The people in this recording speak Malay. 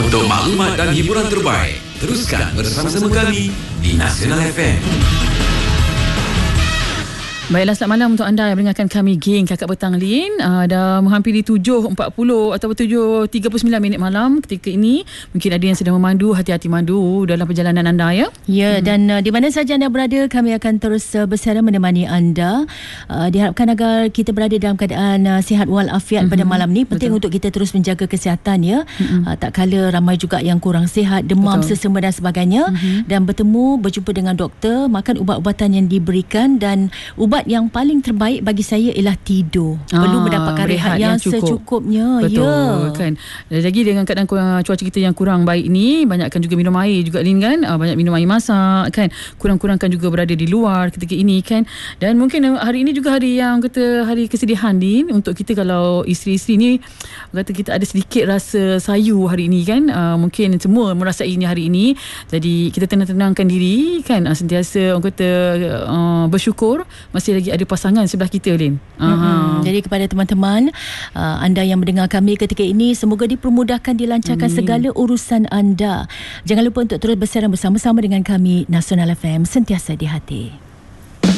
Untuk maklumat dan hiburan terbaik, teruskan bersama-sama kami di Nasional FM. Baiklah, selamat malam untuk anda yang mendengarkan kami geng Kakak Petang Lin. Dah menghampiri 7.40 atau 7.39 malam ketika ini. Mungkin ada yang sedang memandu, hati-hati mandu dalam perjalanan anda ya. Ya, dan di mana saja anda berada, kami akan terus bersama menemani anda. Diharapkan agar kita berada dalam keadaan sihat walafiat pada malam ni. Penting untuk kita terus menjaga kesihatan ya. Tak kala ramai juga yang kurang sihat, demam, sesama dan sebagainya. Dan berjumpa dengan doktor, makan ubat-ubatan yang diberikan, dan ubat yang paling terbaik bagi saya ialah tidur. Perlu mendapatkan rehat yang secukupnya. Betul kan. Lagi dengan keadaan cuaca kita yang kurang baik ni, banyakkan juga minum air juga Lin kan. Banyak minum air masak kan. Kurang-kurangkan juga berada di luar ketika ini kan. Dan mungkin hari ini juga hari yang kata hari kesedihan Lin. Untuk kita kalau isteri-isteri ni kata kita ada sedikit rasa sayu hari ini kan. Mungkin semua merasainya hari ini. Jadi kita tenang-tenangkan diri kan. Sentiasa orang kata bersyukur masih lagi ada pasangan sebelah kita Lin. Jadi kepada teman-teman anda yang mendengar kami ketika ini, semoga dipermudahkan, dilancarkan segala urusan anda. Jangan lupa untuk terus bersama-sama dengan kami Nasional FM, sentiasa di hati.